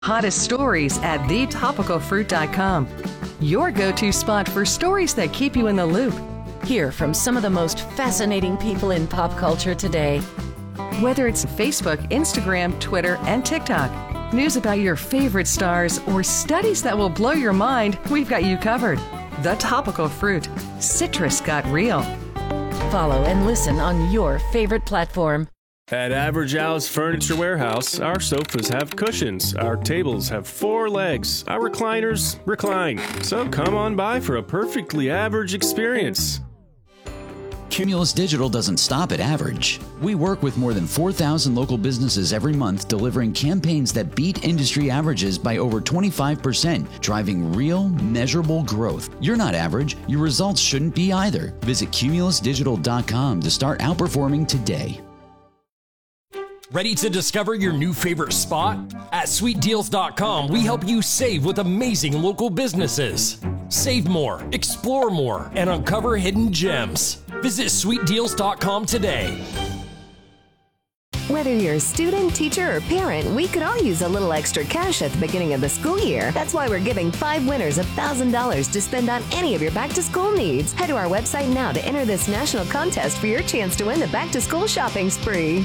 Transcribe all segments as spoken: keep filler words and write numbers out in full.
Hottest stories at the topical fruit dot com. Your go-to spot for stories that keep you in the loop. Hear from some of the most fascinating people in pop culture today. Whether it's Facebook, Instagram, Twitter, and TikTok, news about your favorite stars, or studies that will blow your mind, we've got you covered. The Topical Fruit. Citrus got real. Follow and listen on your favorite platform. At Average Al's Furniture Warehouse, our sofas have cushions, our tables have four legs, our recliners recline. So come on by for a perfectly average experience. Cumulus Digital doesn't stop at average. We work with more than four thousand local businesses every month, delivering campaigns that beat industry averages by over twenty-five percent, driving real, measurable growth. You're not average. Your results shouldn't be either. Visit cumulus digital dot com to start outperforming today. Ready to discover your new favorite spot? At sweet deals dot com, we help you save with amazing local businesses. Save more, explore more, and uncover hidden gems. Visit sweet deals dot com today. Whether you're a student, teacher, or parent, we could all use a little extra cash at the beginning of the school year. That's why we're giving five winners one thousand dollars to spend on any of your back-to-school needs. Head to our website now to enter this national contest for your chance to win the back-to-school shopping spree.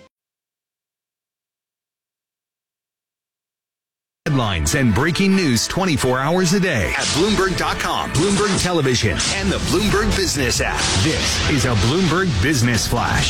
Headlines and breaking news twenty-four hours a day at Bloomberg dot com, Bloomberg Television, and the Bloomberg Business app. This is a Bloomberg Business Flash.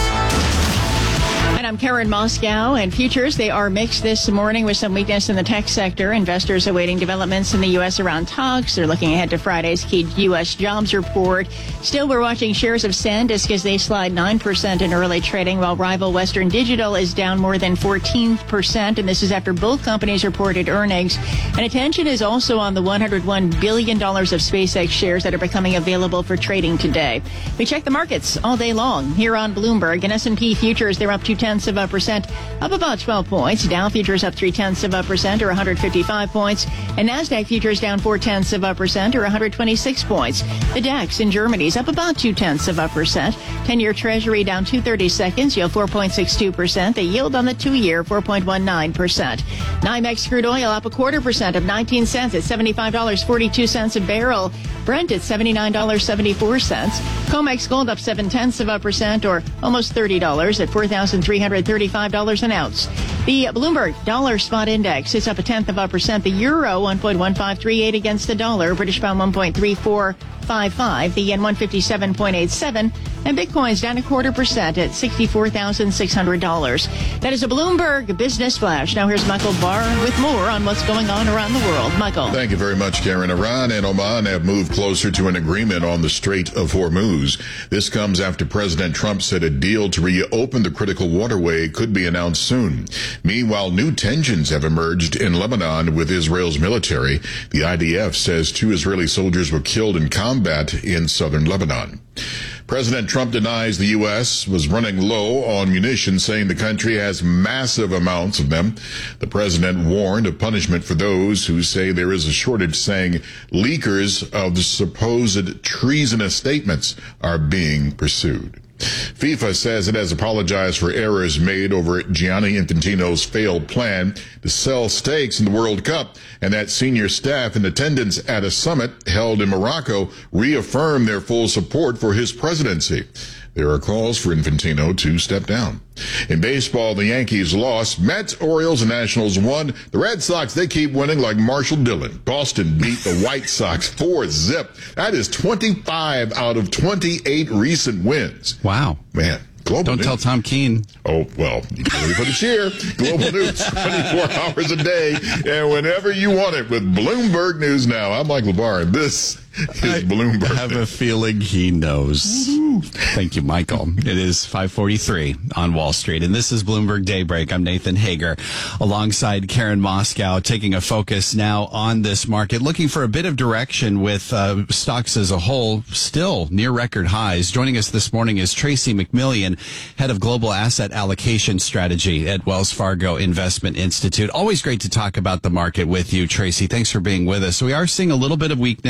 And I'm Karen Moscow, and futures, they are mixed this morning with some weakness in the tech sector. Investors awaiting developments in the U S around talks. They're looking ahead to Friday's key U S jobs report. Still, we're watching shares of SanDisk as they slide nine percent in early trading, while rival Western Digital is down more than fourteen percent, and this is after both companies reported earnings. And attention is also on the one hundred one billion dollars of SpaceX shares that are becoming available for trading today. We check the markets all day long here on Bloomberg. And S and P futures, they're up two tenths of a percent, up about twelve points. Dow futures up three tenths of a percent, or one hundred fifty-five points. And Nasdaq futures down four tenths of a percent, or one hundred twenty-six points. The DAX in Germany is up about two tenths of a percent. ten-year Treasury down two thirty-seconds, yield four point six two percent. The yield on the two-year four point one nine percent. NYMEX crude oil up a quarter percent of nineteen cents at seventy-five dollars and forty-two cents a barrel. Brent at seventy-nine dollars and seventy-four cents. COMEX gold up seven tenths of a percent, or almost thirty dollars at four thousand three hundred thirty-five dollars an ounce. The Bloomberg Dollar Spot Index is up a tenth of a percent. The euro one point one five three eight against the dollar. British pound one point three four five five. The yen one fifty-seven point eight seven. And Bitcoin's down a quarter percent at sixty-four thousand six hundred dollars. That is a Bloomberg Business Flash. Now here's Michael Barr with more on what's going on around the world. Michael. Thank you very much, Karen. Iran and Oman have moved closer to an agreement on the Strait of Hormuz. This comes after President Trump said a deal to reopen the critical waterway could be announced soon. Meanwhile, new tensions have emerged in Lebanon with Israel's military. The I D F says two Israeli soldiers were killed in combat in southern Lebanon. President Trump denies the U S was running low on munitions, saying the country has massive amounts of them. The president warned of punishment for those who say there is a shortage, saying leakers of the supposed treasonous statements are being pursued. FIFA says it has apologized for errors made over Gianni Infantino's failed plan to sell stakes in the World Cup, and that senior staff in attendance at a summit held in Morocco reaffirmed their full support for his presidency. There are calls for Infantino to step down. In baseball, the Yankees lost. Mets, Orioles, and Nationals won. The Red Sox, they keep winning like Marshall Dillon. Boston beat the White Sox four zip. That is twenty-five out of twenty-eight recent wins. Wow. Man. Global Don't news. tell Tom Keene. Oh, well, you can ready for the cheer. Global News, twenty-four hours a day, and whenever you want it with Bloomberg News Now. I'm Michael Barr, and this is Bloomberg. I have a feeling he knows. Thank you, Michael. It is five forty-three on Wall Street, and this is Bloomberg Daybreak. I'm Nathan Hager, alongside Karen Moscow, taking a focus now on this market, looking for a bit of direction with uh, stocks as a whole still near record highs. Joining us this morning is Tracy McMillian, head of Global Asset Allocation Strategy at Wells Fargo Investment Institute. Always great to talk about the market with you, Tracy. Thanks for being with us. So we are seeing a little bit of weakness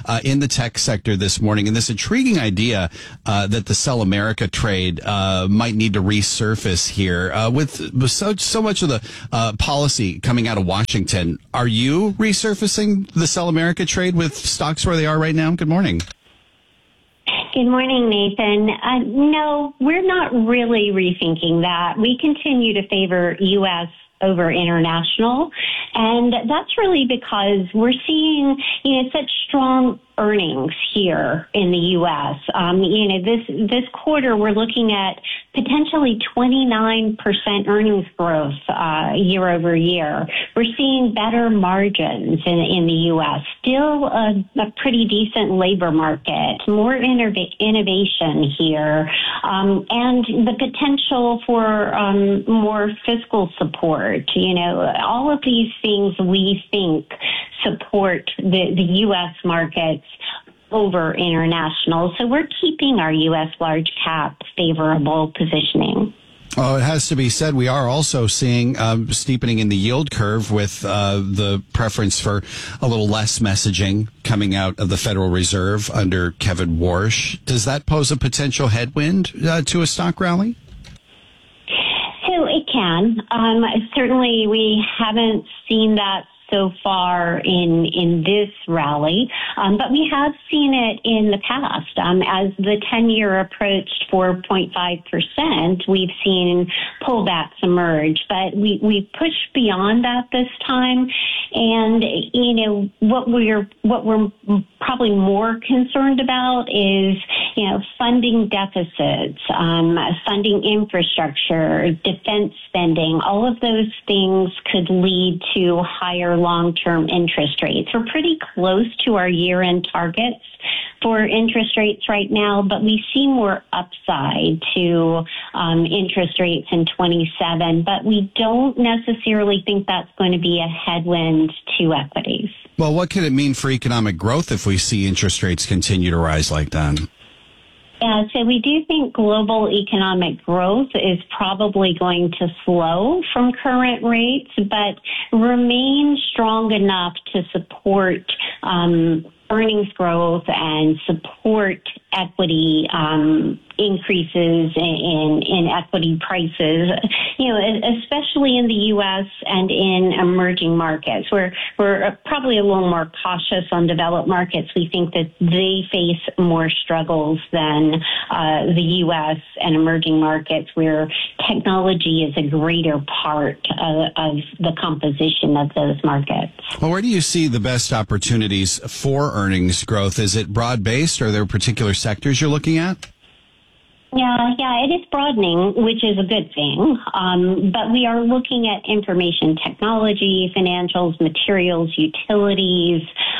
uh, in the tech sector this morning, and this intriguing idea uh, that the Sell America trade uh, might need to resurface here uh, with, with so, so much of the uh, policy coming out of Washington. Are you resurfacing the Sell America trade with stocks where they are right now? Good morning. Good morning, Nathan. Uh, no, we're not really rethinking that. We continue to favor U S over international, and that's really because we're seeing, you know, such strong earnings here in the U S. Um, you know, this this quarter we're looking at potentially twenty-nine percent earnings growth uh, year over year. We're seeing better margins in, in the U S. Still a, a pretty decent labor market, more innov- innovation here, um, and the potential for um, more fiscal support. You know, all of these things we think support the, the U S markets over international. So we're keeping our U S large cap favorable positioning. Oh, it has to be said, we are also seeing um, steepening in the yield curve with uh, the preference for a little less messaging coming out of the Federal Reserve under Kevin Warsh. Does that pose a potential headwind uh, to a stock rally? So it can. Um, certainly we haven't seen that so far in in this rally, um, but we have seen it in the past. Um, as the ten-year approached four point five percent, we've seen pullbacks emerge, but we we pushed beyond that this time. And you know what we're what we're probably more concerned about is you know funding deficits, um, funding infrastructure, defense spending. All of those things could lead to higher long-term interest rates. We're pretty close to our year-end targets for interest rates right now, but we see more upside to um, interest rates in twenty-seven, but we don't necessarily think that's going to be a headwind to equities. Well, what could it mean for economic growth if we see interest rates continue to rise like that? Yeah, so we do think global economic growth is probably going to slow from current rates, but remain strong enough to support um, earnings growth and support equity um, increases in, in equity prices, you know, especially in the U S and in emerging markets. We're, we're probably a little more cautious on developed markets. We think that they face more struggles than uh, the U S and emerging markets, where technology is a greater part of, of the composition of those markets. Well, where do you see the best opportunities for earnings growth? Is it broad-based? Are there particular sectors you're looking at? Yeah, yeah, it is broadening, which is a good thing. Um, but we are looking at information technology, financials, materials, utilities.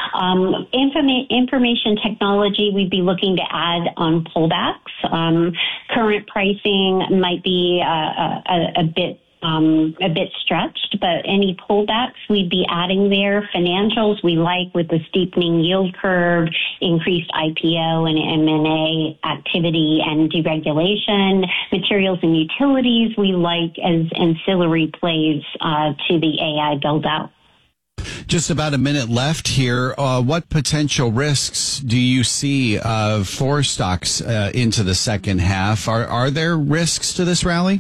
Um, informa- information technology, we'd be looking to add on pullbacks. Um, current pricing might be uh, a, a, a bit Um, a bit stretched, but any pullbacks we'd be adding there. Financials we like with the steepening yield curve, increased I P O and M and A activity and deregulation. Materials and utilities we like as ancillary plays uh, to the A I build-out. Just about a minute left here. Uh, what potential risks do you see uh, for stocks uh, into the second half? Are, are there risks to this rally?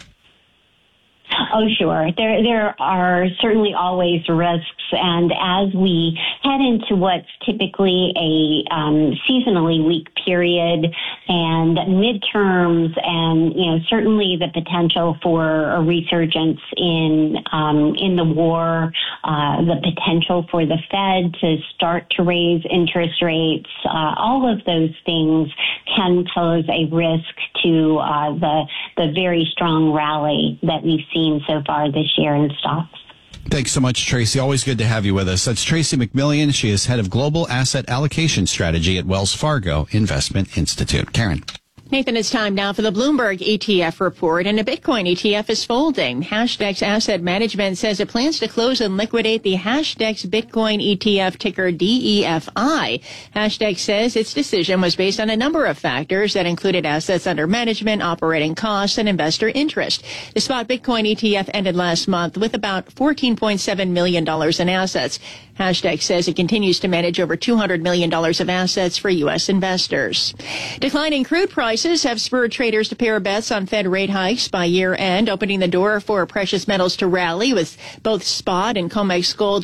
Oh, sure. There, there are certainly always risks. And as we head into what's typically a um, seasonally weak period and midterms and, you know, certainly the potential for a resurgence in, um, in the war, uh, the potential for the Fed to start to raise interest rates, uh, all of those things can pose a risk to uh, the, the very strong rally that we've seen so far this year in stocks. Thanks so much, Tracy. Always good to have you with us. That's Tracy McMillian. She is head of global asset allocation strategy at Wells Fargo Investment Institute. Karen. Nathan, it's time now for the Bloomberg E T F report, and a Bitcoin E T F is folding. Hashdex Asset Management says it plans to close and liquidate the Hashdex Bitcoin E T F, ticker D E F I. Hashdex says its decision was based on a number of factors that included assets under management, operating costs, and investor interest. The spot Bitcoin E T F ended last month with about fourteen point seven million dollars in assets. Hashdex says it continues to manage over two hundred million dollars of assets for U S investors. Declining crude prices have spurred traders to pair bets on Fed rate hikes by year end, opening the door for precious metals to rally, with both spot and COMEX gold